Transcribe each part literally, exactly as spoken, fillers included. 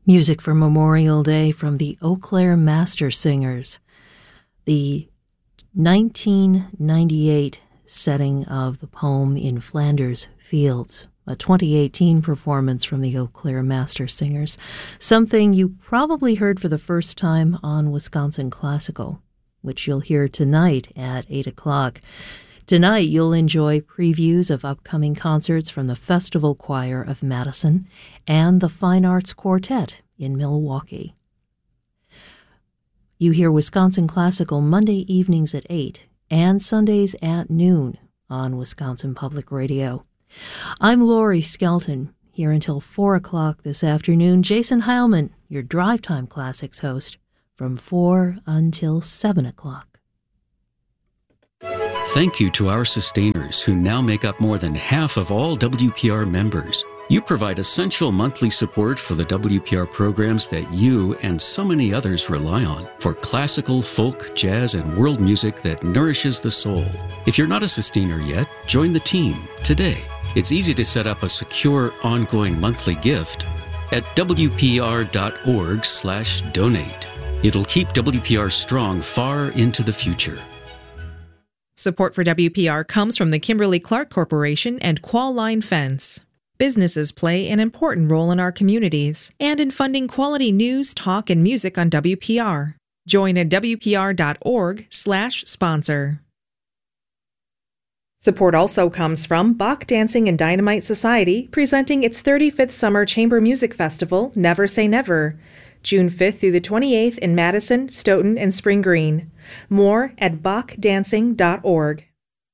Music for Memorial Day from the Eau Claire Master Singers. The nineteen ninety-eight setting of the poem In Flanders Fields, a twenty eighteen performance from the Eau Claire Master Singers, something you probably heard for the first time on Wisconsin Classical, which you'll hear tonight at eight o'clock. Tonight, you'll enjoy previews of upcoming concerts from the Festival Choir of Madison and the Fine Arts Quartet in Milwaukee. You hear Wisconsin Classical Monday evenings at eight and Sundays at noon on Wisconsin Public Radio. I'm Lori Skelton, here until four o'clock this afternoon. Jason Heilman, your Drive Time Classics host, from four until seven o'clock. Thank you to our sustainers who now make up more than half of all W P R members. You provide essential monthly support for the W P R programs that you and so many others rely on for classical, folk, jazz, and world music that nourishes the soul. If you're not a sustainer yet, join the team today. It's easy to set up a secure, ongoing monthly gift at W P R dot org slash donate. It'll keep W P R strong far into the future. Support for W P R comes from the Kimberly-Clark Corporation and Qual Line Fence. Businesses play an important role in our communities and in funding quality news, talk, and music on W P R. Join at W P R dot org slash sponsor. Support also comes from Bach Dancing and Dynamite Society, presenting its thirty-fifth Summer Chamber Music Festival, Never Say Never, June fifth through the twenty-eighth in Madison, Stoughton, and Spring Green. More at bach dancing dot org.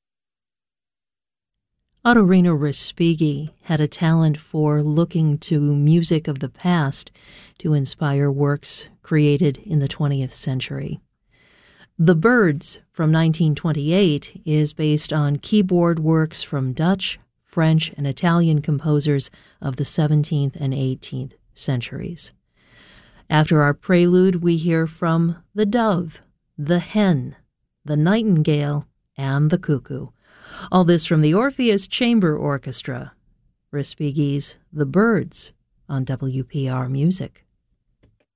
Ottorino Respighi had a talent for looking to music of the past to inspire works created in the twentieth century. The Birds from nineteen twenty-eight is based on keyboard works from Dutch, French, and Italian composers of the seventeenth and eighteenth centuries. After our prelude, we hear from the dove, the hen, the nightingale, and the cuckoo. All this from the Orpheus Chamber Orchestra. Respighi's The Birds on W P R Music.